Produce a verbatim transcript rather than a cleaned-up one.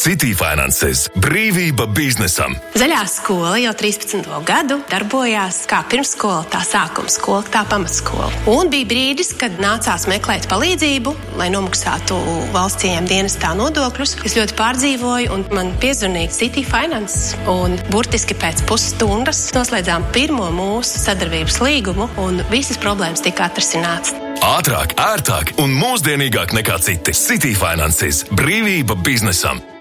City Finances. Brīvība biznesam. Zaļā skola jau trīspadsmito gadu darbojās kā pirmsskola, tā sākuma skola, tā pamatskola. Un bija brīdis, kad nācās meklēt palīdzību, lai nomaksātu valsts ieņēmuma dienestā nodokļus. Es ļoti pārdzīvoju, un man piezvanīja City Finances. Un burtiski pēc pusstundas noslēdzām pirmo mūsu sadarbības līgumu, un visas problēmas tika atrisinātas. Ātrāk, ērtāk un mūsdienīgāk nekā citi. City Finances. Brīvība biznesam.